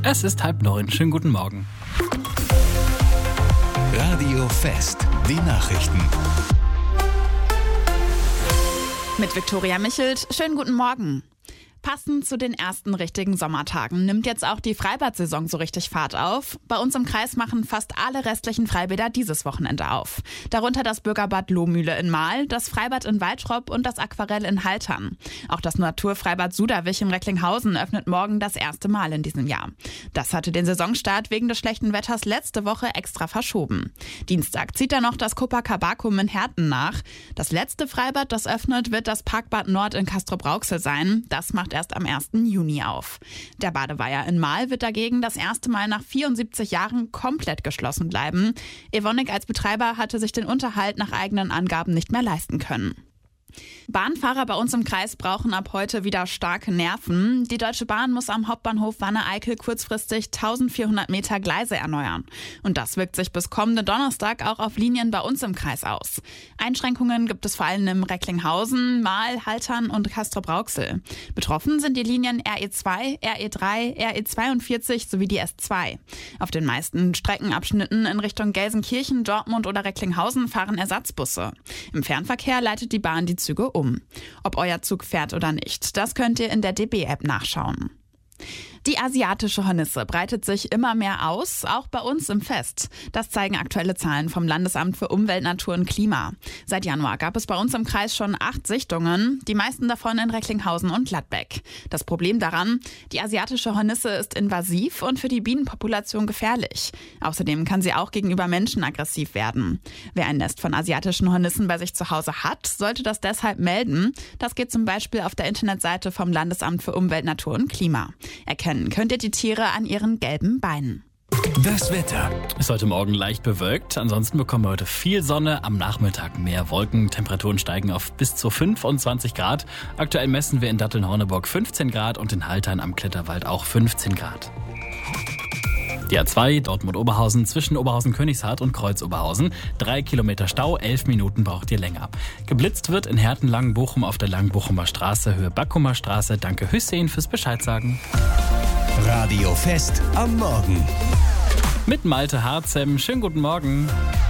Es ist 8:30. Schönen guten Morgen. Radio Fest, die Nachrichten. Mit Viktoria Michelt, schönen guten Morgen. Passend zu den ersten richtigen Sommertagen nimmt jetzt auch die Freibad-Saison so richtig Fahrt auf. Bei uns im Kreis machen fast alle restlichen Freibäder dieses Wochenende auf. Darunter das Bürgerbad Lohmühle in Mahl, das Freibad in Waldrop und das Aquarell in Haltern. Auch das Naturfreibad Suderwich in Recklinghausen öffnet morgen das erste Mal in diesem Jahr. Das hatte den Saisonstart wegen des schlechten Wetters letzte Woche extra verschoben. Dienstag zieht dann noch das Copacabacum in Herten nach. Das letzte Freibad, das öffnet, wird das Parkbad Nord in Castrop-Rauxel sein. Das macht erst am 1. Juni auf. Der Badeweiher in Mahl wird dagegen das erste Mal nach 74 Jahren komplett geschlossen bleiben. Evonik als Betreiber hatte sich den Unterhalt nach eigenen Angaben nicht mehr leisten können. Bahnfahrer bei uns im Kreis brauchen ab heute wieder starke Nerven. Die Deutsche Bahn muss am Hauptbahnhof Wanne-Eickel kurzfristig 1400 Meter Gleise erneuern. Und das wirkt sich bis kommenden Donnerstag auch auf Linien bei uns im Kreis aus. Einschränkungen gibt es vor allem in Recklinghausen, Mahl, Haltern und Castrop-Rauxel. Betroffen sind die Linien RE2, RE3, RE42 sowie die S2. Auf den meisten Streckenabschnitten in Richtung Gelsenkirchen, Dortmund oder Recklinghausen fahren Ersatzbusse. Im Fernverkehr leitet die Bahn die Züge um. Ob euer Zug fährt oder nicht, das könnt ihr in der DB-App nachschauen. Die asiatische Hornisse breitet sich immer mehr aus, auch bei uns im Fest. Das zeigen aktuelle Zahlen vom Landesamt für Umwelt, Natur und Klima. Seit Januar gab es bei uns im Kreis schon 8 Sichtungen, die meisten davon in Recklinghausen und Gladbeck. Das Problem daran, die asiatische Hornisse ist invasiv und für die Bienenpopulation gefährlich. Außerdem kann sie auch gegenüber Menschen aggressiv werden. Wer ein Nest von asiatischen Hornissen bei sich zu Hause hat, sollte das deshalb melden. Das geht zum Beispiel auf der Internetseite vom Landesamt für Umwelt, Natur und Klima. Erkennen könnt ihr die Tiere an ihren gelben Beinen. Das Wetter. Ist heute Morgen leicht bewölkt. Ansonsten bekommen wir heute viel Sonne, am Nachmittag mehr Wolken. Temperaturen steigen auf bis zu 25 Grad. Aktuell messen wir in Datteln-Horneburg 15 Grad und in Haltern am Kletterwald auch 15 Grad. Die A2 Dortmund-Oberhausen zwischen Oberhausen-Königshardt und Kreuz-Oberhausen. 3 Kilometer Stau, 11 Minuten braucht ihr länger. Geblitzt wird in Herten-Langenbochum auf der Langenbochumer Straße, Höhe Backumer Straße. Danke Hüssein fürs Bescheid sagen. Radio Fest am Morgen. Mit Malte Harzem. Schönen guten Morgen.